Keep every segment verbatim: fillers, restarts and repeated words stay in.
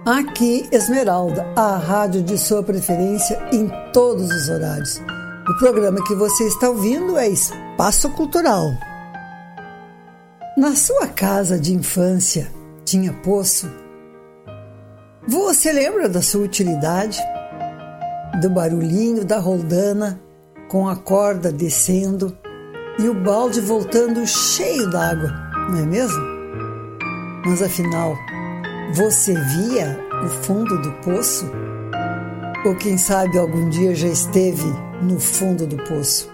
Aqui, Esmeralda, a rádio de sua preferência em todos os horários. O programa que você está ouvindo é Espaço Cultural. Na sua casa de infância tinha poço? Você lembra da sua utilidade? Do barulhinho da roldana com a corda descendo e o balde voltando cheio d'água, não é mesmo? Mas afinal, você via o fundo do poço? Ou quem sabe algum dia já esteve no fundo do poço?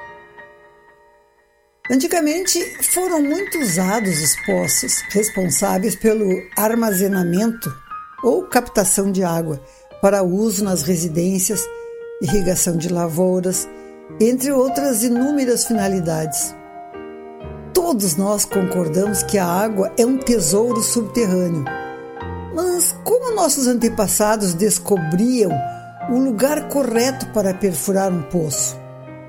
Antigamente foram muito usados os poços responsáveis pelo armazenamento ou captação de água para uso nas residências, irrigação de lavouras, entre outras inúmeras finalidades. Todos nós concordamos que a água é um tesouro subterrâneo. Mas como nossos antepassados descobriam o lugar correto para perfurar um poço?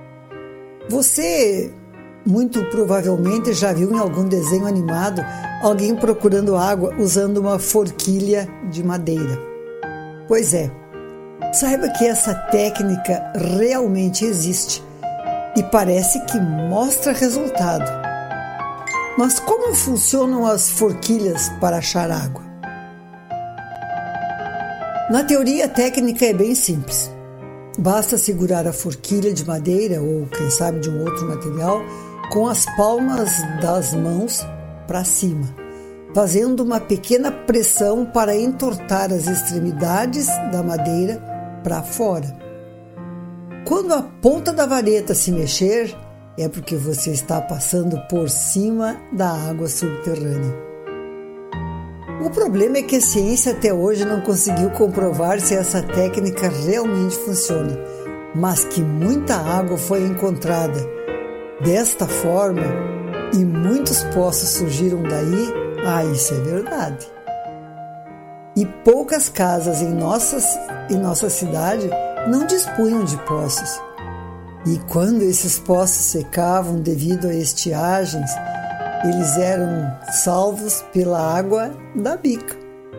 Você, muito provavelmente, já viu em algum desenho animado alguém procurando água usando uma forquilha de madeira. Pois é, saiba que essa técnica realmente existe e parece que mostra resultado. Mas como funcionam as forquilhas para achar água? Na teoria, a técnica é bem simples. Basta segurar a forquilha de madeira ou, quem sabe, de um outro material com as palmas das mãos para cima, fazendo uma pequena pressão para entortar as extremidades da madeira para fora. Quando a ponta da vareta se mexer, é porque você está passando por cima da água subterrânea. O problema é que a ciência até hoje não conseguiu comprovar se essa técnica realmente funciona, mas que muita água foi encontrada desta forma e muitos poços surgiram daí, ah, isso é verdade. E poucas casas em nossa, em nossa cidade não dispunham de poços. E quando esses poços secavam devido a estiagens, eles eram salvos pela água da bica.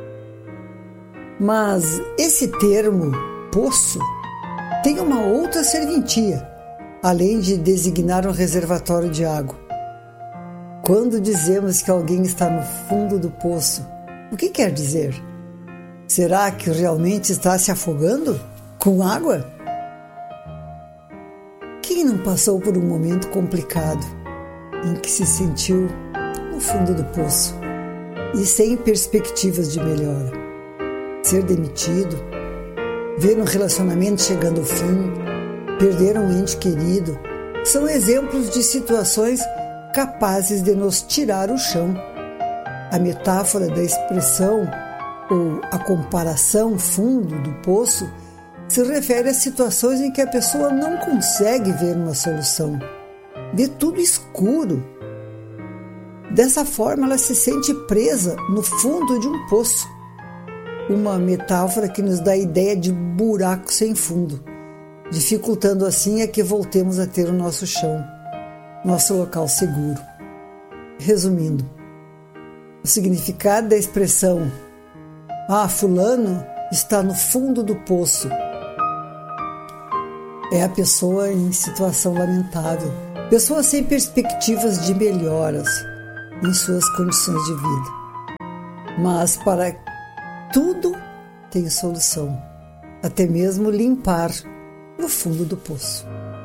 Mas esse termo, poço, tem uma outra serventia, além de designar um reservatório de água. Quando dizemos que alguém está no fundo do poço, o que quer dizer? Será que realmente está se afogando com água? Quem não passou por um momento complicado em que se sentiu no fundo do poço e sem perspectivas de melhora? Ser demitido, ver um relacionamento chegando ao fim, perder um ente querido, são exemplos de situações capazes de nos tirar o chão. A metáfora da expressão ou a comparação fundo do poço se refere a situações em que a pessoa não consegue ver uma solução, vê tudo escuro. Dessa forma, ela se sente presa no fundo de um poço. Uma metáfora que nos dá a ideia de buraco sem fundo, dificultando assim a que voltemos a ter o nosso chão, nosso local seguro. Resumindo, o significado da expressão "Ah, fulano está no fundo do poço" é a pessoa em situação lamentável, pessoa sem perspectivas de melhoras em suas condições de vida. Mas para tudo tem solução, até mesmo limpar no fundo do poço.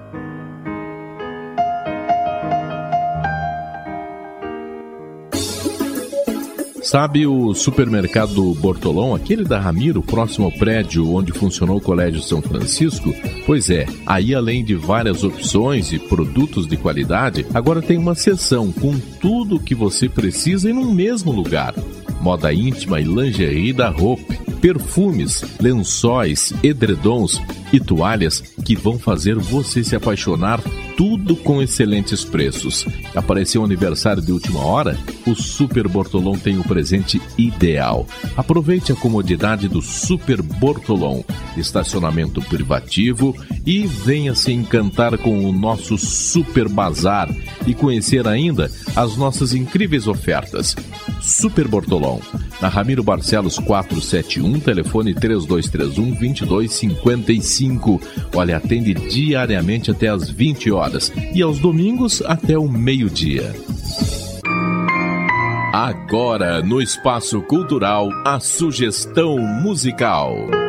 Sabe o supermercado Bortolão, aquele da Ramiro, próximo ao prédio onde funcionou o Colégio São Francisco? Pois é, aí além de várias opções e produtos de qualidade, agora tem uma seção com tudo o que você precisa em um mesmo lugar. Moda íntima e lingerie da Hope, perfumes, lençóis, edredons e toalhas que vão fazer você se apaixonar, tudo com excelentes preços. Apareceu o aniversário de última hora? O Super Bortolom tem o presente ideal. Aproveite a comodidade do Super Bortolom, estacionamento privativo, e venha se encantar com o nosso Super Bazar e conhecer ainda as nossas incríveis ofertas. Super Bortolom, na Ramiro Barcelos quatrocentos e setenta e um, telefone três dois três um, dois dois cinco cinco. Olha, atende diariamente até às vinte horas e aos domingos até o meio-dia. Agora, no Espaço Cultural, a sugestão musical.